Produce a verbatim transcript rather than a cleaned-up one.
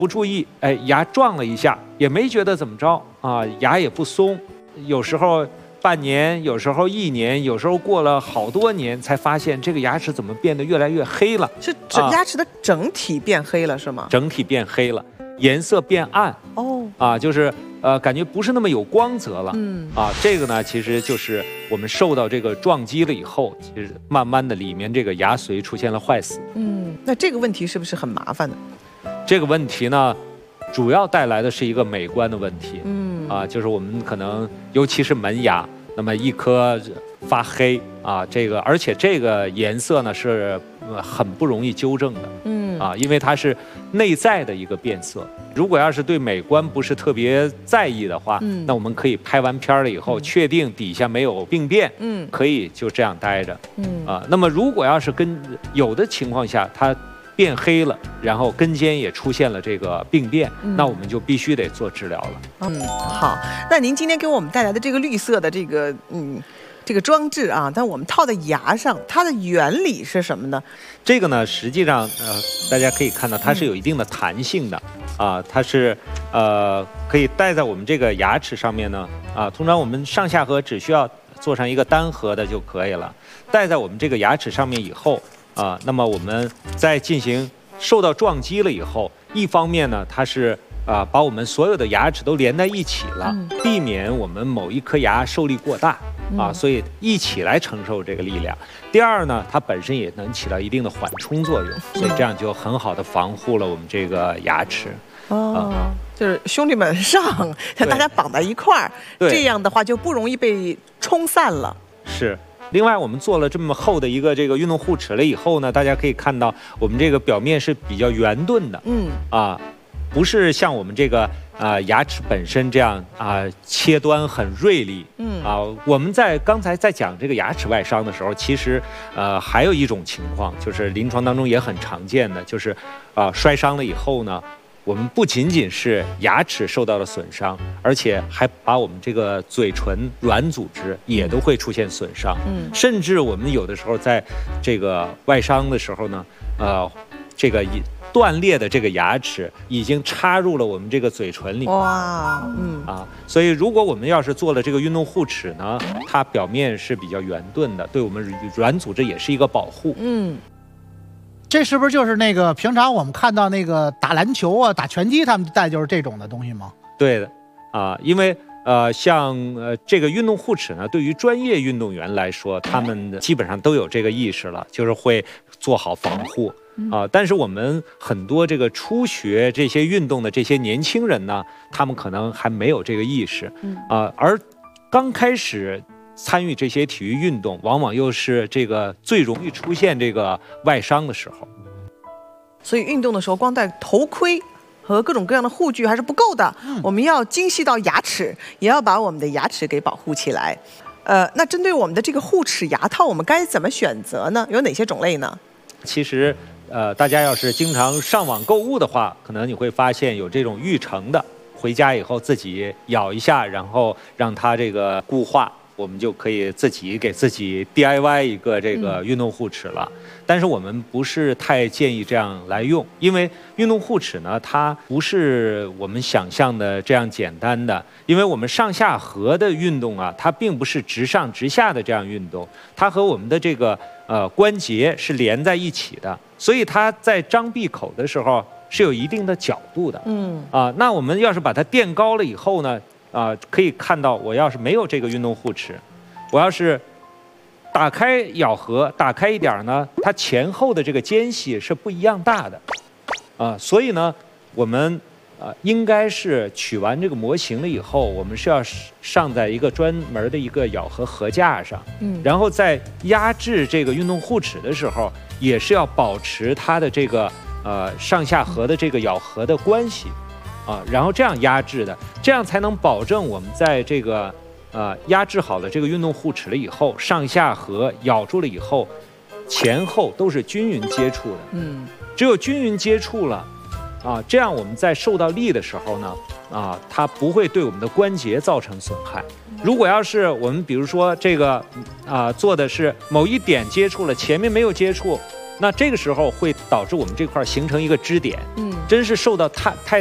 不注意，哎，牙撞了一下，也没觉得怎么着啊，牙也不松，有时候半年，有时候一年，有时候过了好多年，才发现这个牙齿怎么变得越来越黑了。 是牙齿的整体变黑了、啊、是吗？ 整体变黑了，颜色变暗。哦，啊，就是呃，感觉不是那么有光泽了。嗯，啊，这个呢，其实就是我们受到这个撞击了以后，其实慢慢的里面这个牙髓出现了坏死。 嗯，那这个问题是不是很麻烦呢？ 这个问题呢，主要带来的是一个美观的问题。嗯，啊，就是我们可能尤其是门牙，那么一颗发黑啊，这个而且这个颜色呢是很不容易纠正的。嗯，啊，因为它是内在的一个变色。如果要是对美观不是特别在意的话，嗯，那我们可以拍完片了以后，嗯，确定底下没有病变，嗯，可以就这样待着。嗯，啊，那么如果要是跟有的情况下它变黑了，然后根尖也出现了这个病变，嗯，那我们就必须得做治疗了。 嗯，好，那您今天给我们带来的这个绿色的这个嗯这个装置啊，但我们套在牙上，它的原理是什么呢？ 这个呢，实际上呃，大家可以看到它是有一定的弹性的。啊，它是呃可以戴在我们这个牙齿上面呢。啊，通常我们上下颌只需要做上一个单颌的就可以了。戴在我们这个牙齿上面以后。啊，那么我们在进行受到撞击了以后，一方面呢，它是啊把我们所有的牙齿都连在一起了，嗯，避免我们某一颗牙受力过大啊，嗯，所以一起来承受这个力量。第二呢，它本身也能起到一定的缓冲作用，所以这样就很好的防护了我们这个牙齿。 哦，啊，就是兄弟们上，大家绑在一块儿，这样的话就不容易被冲散了。 是。另外，我们做了这么厚的一个这个运动护齿了以后呢，大家可以看到我们这个表面是比较圆钝的，嗯，啊，不是像我们这个啊、呃、牙齿本身这样啊切端很锐利，嗯，啊，我们在刚才在讲这个牙齿外伤的时候，其实呃还有一种情况，就是临床当中也很常见的，就是啊、呃、摔伤了以后呢。我们不仅仅是牙齿受到了损伤，而且还把我们这个嘴唇软组织也都会出现损伤。嗯，甚至我们有的时候在这个外伤的时候呢，呃，这个断裂的这个牙齿已经插入了我们这个嘴唇里面。哇，嗯啊，所以如果我们要是做了这个运动护齿呢，它表面是比较圆钝的，对我们软组织也是一个保护。嗯。 这是不是就是那个平常我们看到那个打篮球啊、打拳击他们戴就是这种的东西吗？ 对的，啊，因为呃，像呃这个运动护齿呢，对于专业运动员来说，他们基本上都有这个意识了，就是会做好防护啊。但是我们很多这个初学这些运动的这些年轻人呢，他们可能还没有这个意识啊，而刚开始。参与这些体育运动，往往又是这个最容易出现这个外伤的时候。 所以运动的时候，光戴头盔和各种各样的护具还是不够的，嗯，我们要精细到牙齿，也要把我们的牙齿给保护起来。呃，那针对我们的这个护齿牙套，我们该怎么选择呢？有哪些种类呢？ 其实，呃，大家要是经常上网购物的话，可能你会发现有这种预成的，回家以后自己咬一下，然后让它这个固化。我们就可以自己给自己 D I Y 一个这个运动护齿了，嗯，但是我们不是太建议这样来用，因为运动护齿呢，它不是我们想象的这样简单的，因为我们上下颌的运动啊，它并不是直上直下的这样运动，它和我们的这个呃关节是连在一起的，所以它在张闭口的时候是有一定的角度的，嗯啊，那我们要是把它垫高了以后呢？啊，可以看到，我要是没有这个运动护齿，我要是打开咬合，打开一点呢，它前后的这个间隙是不一样大的，啊，所以呢，我们啊应该是取完这个模型了以后，我们是要上在一个专门的一个咬合合架上，嗯，然后在压制这个运动护齿的时候，也是要保持它的这个呃上下颌的这个咬合的关系。啊，然后这样压制的，这样才能保证我们在这个呃压制好了这个运动护齿了以后，上下颌咬住了以后，前后都是均匀接触的。嗯，只有均匀接触了，啊，这样我们在受到力的时候呢，啊，它不会对我们的关节造成损害。如果要是我们比如说这个啊做的是某一点接触了，前面没有接触。那这个时候会导致我们这块形成一个支点，嗯， 真是受到太太。